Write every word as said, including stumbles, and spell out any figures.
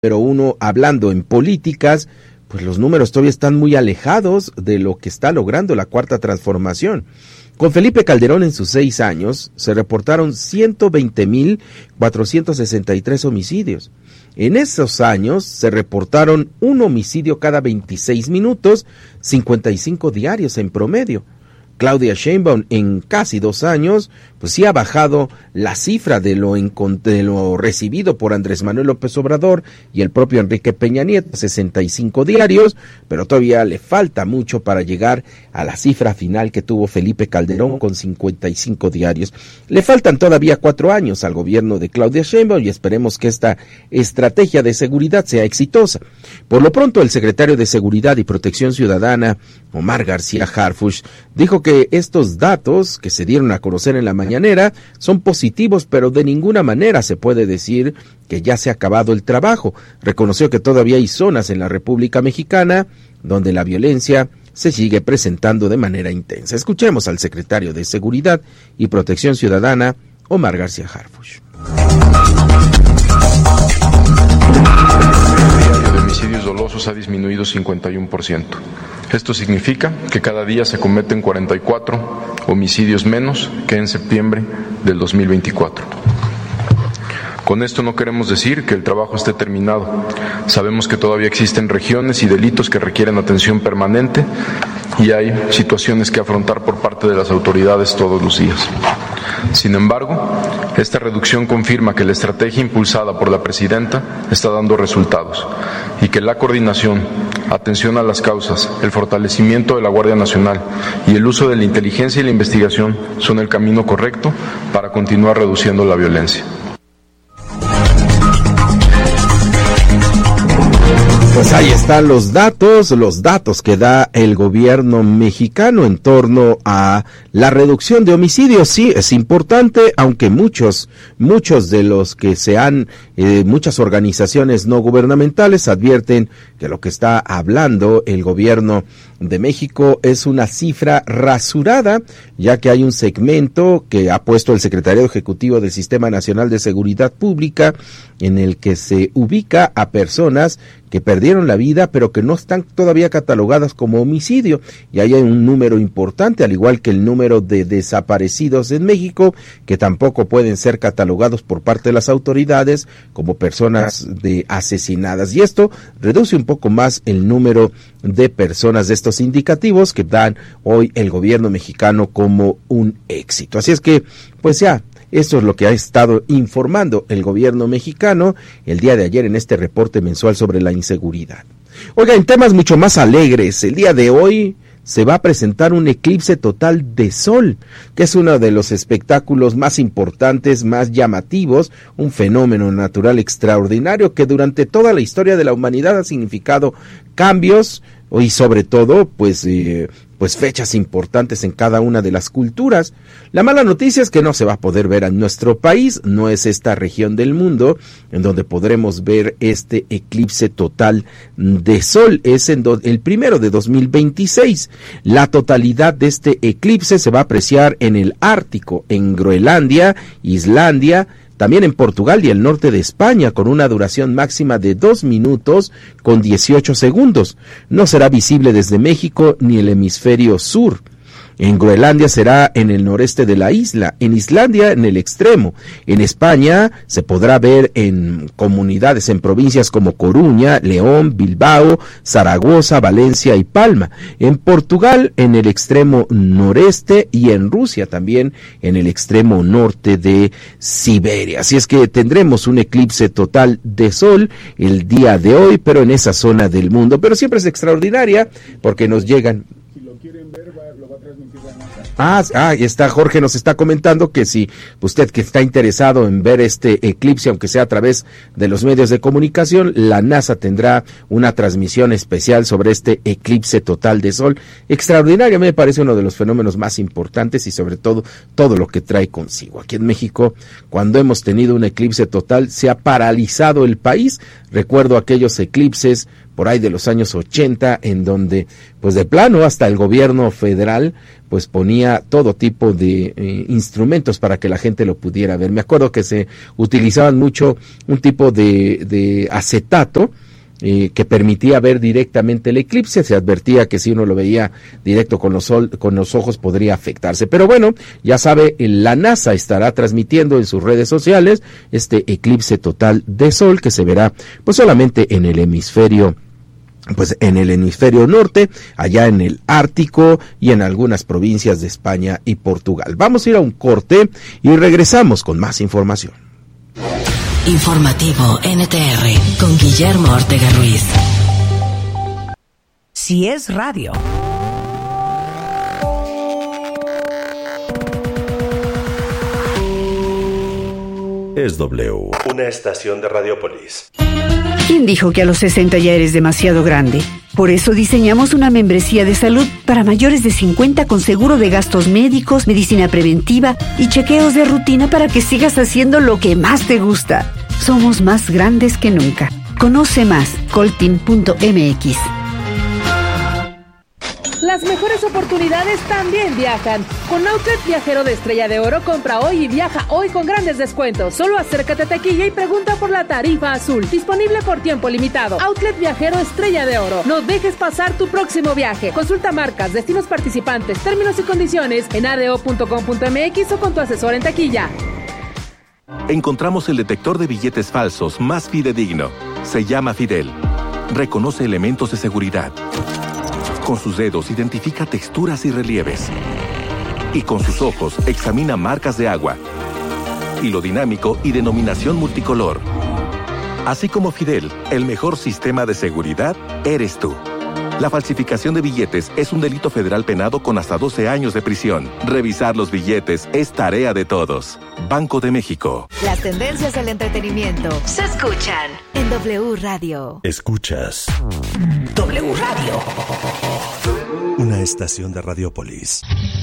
Pero uno, hablando en políticas, pues los números todavía están muy alejados de lo que está logrando la Cuarta Transformación. Con Felipe Calderón en sus seis años, se reportaron ciento veinte mil cuatrocientos sesenta y tres homicidios. En esos años se reportaron un homicidio cada veintiséis minutos, cincuenta y cinco diarios en promedio. Claudia Sheinbaum en casi dos años, pues sí ha bajado la cifra de lo, de lo recibido por Andrés Manuel López Obrador y el propio Enrique Peña Nieto, sesenta y cinco diarios, pero todavía le falta mucho para llegar a la cifra final que tuvo Felipe Calderón con cincuenta y cinco diarios. Le faltan todavía cuatro años al gobierno de Claudia Sheinbaum y esperemos que esta estrategia de seguridad sea exitosa. Por lo pronto, el secretario de Seguridad y Protección Ciudadana, Omar García Harfuch, dijo que estos datos que se dieron a conocer en la mañanera son positivos, pero de ninguna manera se puede decir que ya se ha acabado el trabajo. Reconoció que todavía hay zonas en la República Mexicana donde la violencia se sigue presentando de manera intensa. Escuchemos al secretario de Seguridad y Protección Ciudadana, Omar García Harfuch. El de homicidios dolosos ha disminuido cincuenta y uno por ciento. Esto significa que cada día se cometen cuarenta y cuatro homicidios menos que en septiembre del dos mil veinticuatro. Con esto no queremos decir que el trabajo esté terminado. Sabemos que todavía existen regiones y delitos que requieren atención permanente y hay situaciones que afrontar por parte de las autoridades todos los días. Sin embargo, esta reducción confirma que la estrategia impulsada por la presidenta está dando resultados y que la coordinación, atención a las causas, el fortalecimiento de la Guardia Nacional y el uso de la inteligencia y la investigación son el camino correcto para continuar reduciendo la violencia. Pues ahí están los datos, los datos que da el gobierno mexicano en torno a la reducción de homicidios. Sí, es importante, aunque muchos, muchos de los que se han, eh, muchas organizaciones no gubernamentales advierten que lo que está hablando el gobierno de México es una cifra rasurada, ya que hay un segmento que ha puesto el secretario ejecutivo del Sistema Nacional de Seguridad Pública, en el que se ubica a personas que perdieron la vida, pero que no están todavía catalogadas como homicidio, y ahí hay un número importante, al igual que el número de desaparecidos en México, que tampoco pueden ser catalogados por parte de las autoridades como personas de asesinadas, y esto reduce un poco más el número de personas de estos indicativos que dan hoy el gobierno mexicano como un éxito. Así es que, pues ya, esto es lo que ha estado informando el gobierno mexicano el día de ayer en este reporte mensual sobre la inseguridad. Oiga, en temas mucho más alegres, el día de hoy se va a presentar un eclipse total de sol, que es uno de los espectáculos más importantes, más llamativos, un fenómeno natural extraordinario que durante toda la historia de la humanidad ha significado cambios y sobre todo, pues, eh, pues fechas importantes en cada una de las culturas. La mala noticia es que no se va a poder ver en nuestro país, no es esta región del mundo en donde podremos ver este eclipse total de sol, es en do, el primero de dos mil veintiséis. La totalidad de este eclipse se va a apreciar en el Ártico, en Groenlandia, Islandia, también en Portugal y el norte de España, con una duración máxima de dos minutos con dieciocho segundos. No será visible desde México ni el hemisferio sur. En Groenlandia será en el noreste de la isla, en Islandia en el extremo. En España se podrá ver en comunidades, en provincias como Coruña, León, Bilbao, Zaragoza, Valencia y Palma. En Portugal en el extremo noreste y en Rusia también en el extremo norte de Siberia. Así es que tendremos un eclipse total de sol el día de hoy, pero en esa zona del mundo. Pero siempre es extraordinaria porque nos llegan... Ah, ah, está Jorge, nos está comentando que si usted que está interesado en ver este eclipse, aunque sea a través de los medios de comunicación, la NASA tendrá una transmisión especial sobre este eclipse total de sol. Extraordinario, me parece uno de los fenómenos más importantes y sobre todo todo lo que trae consigo. Aquí en México, cuando hemos tenido un eclipse total, se ha paralizado el país. Recuerdo aquellos eclipses por ahí de los años ochenta, en donde, pues de plano, hasta el gobierno federal, pues ponía todo tipo de eh, instrumentos para que la gente lo pudiera ver. Me acuerdo que se utilizaban mucho un tipo de, de acetato eh, que permitía ver directamente el eclipse. Se advertía que si uno lo veía directo con los, sol, con los ojos podría afectarse. Pero bueno, ya sabe, la NASA estará transmitiendo en sus redes sociales este eclipse total de sol que se verá pues solamente en el hemisferio pues en el hemisferio norte, allá en el Ártico y en algunas provincias de España y Portugal. Vamos a ir a un corte y regresamos con más información. Informativo N T R con Guillermo Ortega Ruiz. Si es radio. Es W, una estación de Radiopolis. ¿Quién dijo que a los sesenta ya eres demasiado grande? Por eso diseñamos una membresía de salud para mayores de cincuenta con seguro de gastos médicos, medicina preventiva y chequeos de rutina para que sigas haciendo lo que más te gusta. Somos más grandes que nunca. Conoce más, coltin punto m x. Las mejores oportunidades también viajan. Con Outlet Viajero de Estrella de Oro, compra hoy y viaja hoy con grandes descuentos. Solo acércate a taquilla y pregunta por la tarifa azul. Disponible por tiempo limitado. Outlet Viajero Estrella de Oro. No dejes pasar tu próximo viaje. Consulta marcas, destinos participantes, términos y condiciones en a d o punto com punto m x o con tu asesor en taquilla. Encontramos el detector de billetes falsos más fidedigno. Se llama Fidel. Reconoce elementos de seguridad. Con sus dedos identifica texturas y relieves. Y con sus ojos examina marcas de agua. Hilo dinámico y denominación multicolor. Así como Fidel, el mejor sistema de seguridad eres tú. La falsificación de billetes es un delito federal penado con hasta doce años de prisión. Revisar los billetes es tarea de todos. Banco de México. Las tendencias del entretenimiento se escuchan en W Radio. Escuchas W Radio. Una estación de Radiopolis.